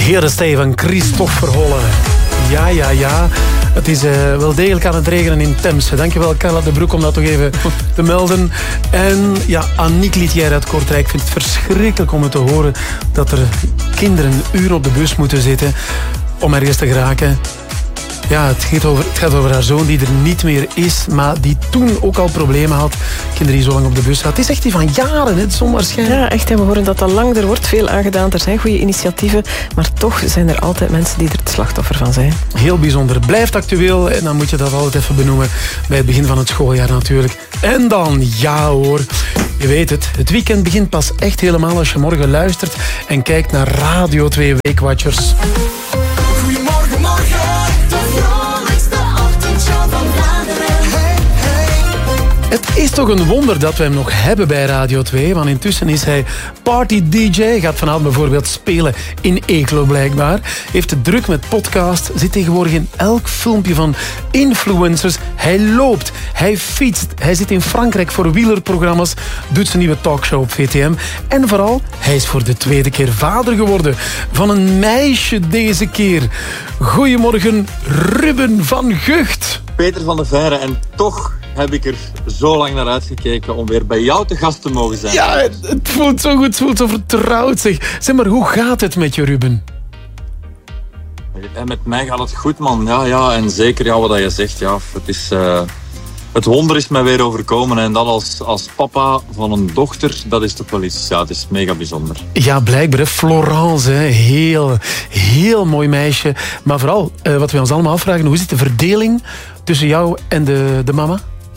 Heer Steven, Christophe Verholle. Ja. Het is wel degelijk aan het regenen in Temse. Dankjewel, Carla de Broek, om dat toch even te melden. En ja, Aniek Litière uit Kortrijk vindt het verschrikkelijk om het te horen dat er kinderen een uur op de bus moeten zitten om ergens te geraken. Ja, het gaat over haar zoon die er niet meer is, maar die toen ook al problemen had. Kinderen die zo lang op de bus zaten. Het is echt die van jaren, het is onwaarschijnlijk. Ja, echt. We horen dat al lang. Er wordt veel aangedaan. Er zijn goede initiatieven. Maar toch zijn er altijd mensen die er het slachtoffer van zijn. Heel bijzonder. Blijft actueel. En dan moet je dat altijd even benoemen. Bij het begin van het schooljaar natuurlijk. En dan, ja hoor. Je weet het. Het weekend begint pas echt helemaal als je morgen luistert en kijkt naar Radio 2 Weekwatchers. Het is toch een wonder dat we hem nog hebben bij Radio 2, want intussen is hij party-dj, gaat vanavond bijvoorbeeld spelen in Eeklo blijkbaar, heeft het druk met podcast, zit tegenwoordig in elk filmpje van influencers, hij loopt, hij fietst, hij zit in Frankrijk voor wielerprogramma's, doet zijn nieuwe talkshow op VTM en vooral, hij is voor de tweede keer vader geworden van een meisje deze keer. Goedemorgen, Ruben van Gucht. Peter van der Veire, en toch heb ik er zo lang naar uitgekeken om weer bij jou te gast te mogen zijn. Ja, het voelt zo goed, het voelt zo vertrouwd. Zeg maar, hoe gaat het met je, Ruben? En met mij gaat het goed, man. Ja, en zeker wat je zegt. Ja, het wonder is mij weer overkomen. En dat als papa van een dochter, dat is toch wel iets... Ja, het is mega bijzonder. Ja, blijkbaar, hè. Florence, hè. Heel mooi meisje. Maar vooral, wat we ons allemaal afvragen, hoe is het de verdeling tussen jou en de mama?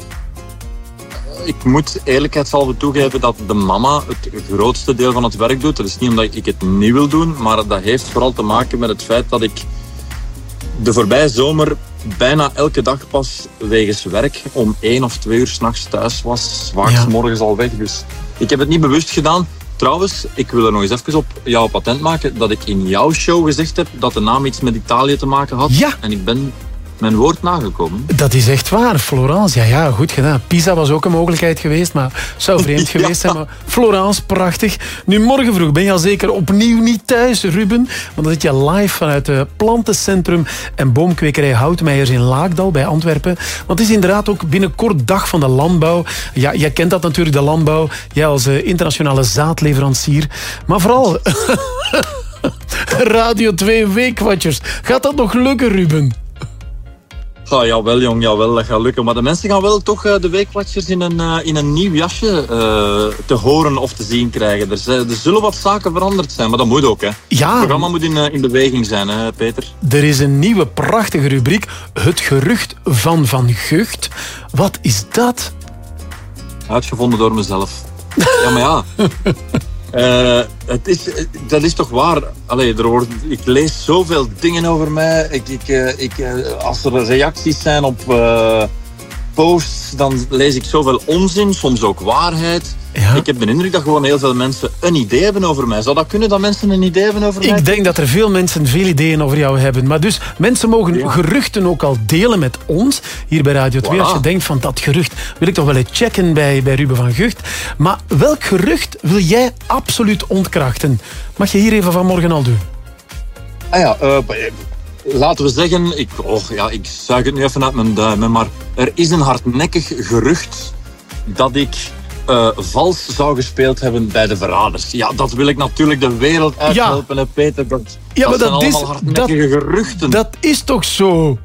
Ik moet eerlijkheidshalve toegeven dat de mama het grootste deel van het werk doet. Dat is niet omdat ik het niet wil doen, maar dat heeft vooral te maken met het feit dat ik de voorbije zomer bijna elke dag pas wegens werk om 1 of 2 uur 's nachts thuis was. 's morgens al weg. Dus ik heb het niet bewust gedaan. Trouwens, ik wil er nog eens even op jouw patent maken dat ik in jouw show gezegd heb dat de naam iets met Italië te maken had. Ja. En ik ben mijn woord nagekomen. Dat is echt waar, Florence. Ja, goed gedaan. Pisa was ook een mogelijkheid geweest, maar zou vreemd geweest zijn. Maar Florence, prachtig. Nu, morgen vroeg ben je al zeker opnieuw niet thuis, Ruben. Want dan zit je live vanuit het plantencentrum en boomkwekerij Houtmeijers in Laakdal bij Antwerpen. Want het is inderdaad ook binnenkort dag van de landbouw. Ja, jij kent dat natuurlijk, de landbouw. Jij als internationale zaadleverancier. Maar vooral Radio 2 Weekwatchers. Gaat dat nog lukken, Ruben? Jawel, jong, jawel, dat gaat lukken. Maar de mensen gaan wel toch de Weekwatchers in een nieuw jasje te horen of te zien krijgen. Er zullen wat zaken veranderd zijn, maar dat moet ook, hè. Ja. Het programma moet in beweging zijn, hè, Peter. Er is een nieuwe prachtige rubriek, Het Gerucht van Van Gucht. Wat is dat? Uitgevonden door mezelf. Ja, maar ja... dat is toch waar. Allee, ik lees zoveel dingen over mij. Als er reacties zijn op posts, dan lees ik zoveel onzin, soms ook waarheid. Ja. Ik heb de indruk dat gewoon heel veel mensen een idee hebben over mij. Zou dat kunnen, dat mensen een idee hebben over mij? Ik denk dat er veel mensen veel ideeën over jou hebben. Maar dus, mensen mogen geruchten ook al delen met ons, hier bij Radio 2. Voilà. Als je denkt van dat gerucht wil ik toch wel eens checken bij Ruben van Gucht. Maar welk gerucht wil jij absoluut ontkrachten? Mag je hier even vanmorgen al doen? Laten we zeggen, ik zuig het nu even uit mijn duimen, maar er is een hardnekkig gerucht dat ik vals zou gespeeld hebben bij de Verraders. Ja, dat wil ik natuurlijk de wereld uithelpen, hè, Peter. Dat zijn allemaal hardnekkige geruchten. Dat is toch zo?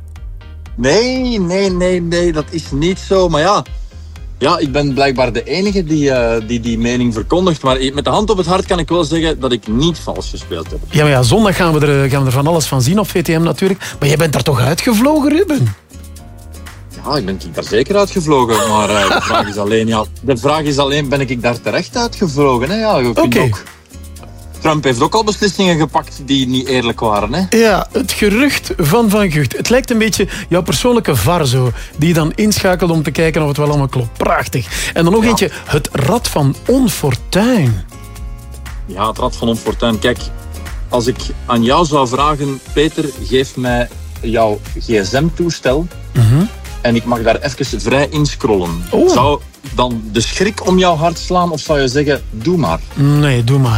Nee, dat is niet zo. Maar ja, ik ben blijkbaar de enige die mening verkondigt. Maar met de hand op het hart kan ik wel zeggen dat ik niet vals gespeeld heb. Ja, maar zondag gaan we er van alles van zien op VTM natuurlijk. Maar jij bent daar toch uitgevlogen, Ruben? Ja, ik ben daar zeker uitgevlogen. Maar de vraag is alleen, ben ik daar terecht uitgevlogen? Hè? Ja, ook. Trump heeft ook al beslissingen gepakt die niet eerlijk waren. Hè? Ja, het gerucht van Van Gucht. Het lijkt een beetje jouw persoonlijke VAR zo, die je dan inschakelt om te kijken of het wel allemaal klopt. Prachtig. En dan nog eentje, het Rad van Onfortuin. Ja, het Rad van Onfortuin. Kijk, als ik aan jou zou vragen, Peter, geef mij jouw gsm-toestel... En ik mag daar even vrij inscrollen. Zou dan de schrik om jouw hart slaan of zou je zeggen, doe maar? Nee, doe maar.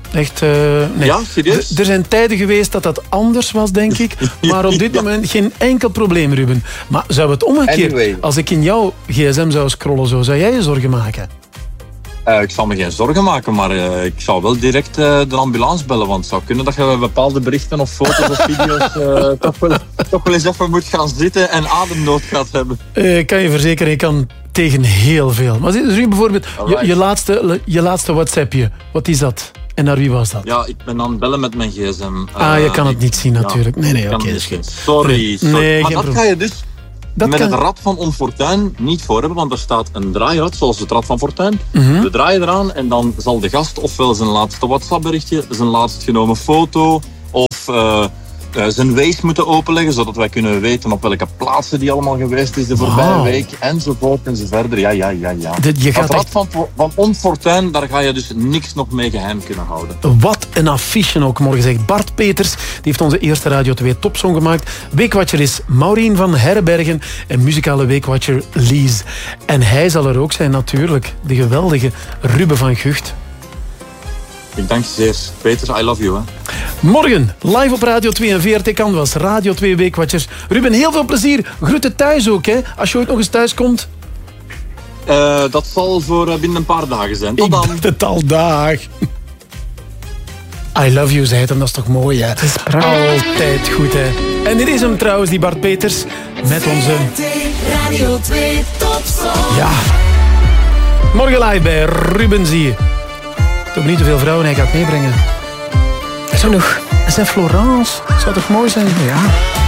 Echt, nee. Ja, serieus? Er zijn tijden geweest dat anders was, denk ik. Maar op dit moment geen enkel probleem, Ruben. Maar zou het omgekeerd... Anyway. Als ik in jouw gsm zou scrollen, zou jij je zorgen maken? Ik zal me geen zorgen maken, maar ik zou wel direct de ambulance bellen. Want het zou kunnen dat je bepaalde berichten of foto's of video's toch wel eens even moet gaan zitten en ademnood gaat hebben. Ik kan je verzekeren, ik kan tegen heel veel. Maar dus nu bijvoorbeeld je laatste WhatsAppje. Wat is dat? En naar wie was dat? Ja, ik ben aan het bellen met mijn gsm. Je kan het niet zien natuurlijk. Ja, Nee, oké. Sorry. Nee, maar dat probleem. ga je dus met het rad van Onfortuin niet voor hebben, want er staat een draairad, zoals het rad van Fortuin. We draaien eraan en dan zal de gast ofwel zijn laatste WhatsApp-berichtje, zijn laatst genomen foto of zijn Waze moeten openleggen, zodat wij kunnen weten op welke plaatsen die allemaal geweest is de voorbije week, enzovoort enzoverder. Ja. Je gaat het rad van Onfortuin, daar ga je dus niks nog mee geheim kunnen houden. Wat een affiche ook morgen, zegt Bart Peters. Die heeft onze eerste Radio 2 topsong gemaakt. Weekwatcher is Maureen van Herbergen en muzikale weekwatcher Lies. En hij zal er ook zijn natuurlijk, de geweldige Ruben van Gucht. Ik dank je zeer. Peter, I love you. Hè. Morgen, live op Radio 2 en VRT Canvas, Radio 2 Weekwatchers. Ruben, heel veel plezier. Groeten thuis ook, hè, als je ooit nog eens thuis komt. Dat zal voor binnen een paar dagen zijn. Tot dan. Ik dacht het al, dag. I love you, zei het, en dat is toch mooi, hè? Het is prachtig. Altijd goed, hè. En dit is hem trouwens, die Bart Peters, met onze... Radio 2 Topsong. Ja. Morgen live bij Ruben, zie je. Toch niet te veel vrouwen hij gaat meebrengen. Genoeg. En zijn Florence. Zou toch mooi zijn? Ja.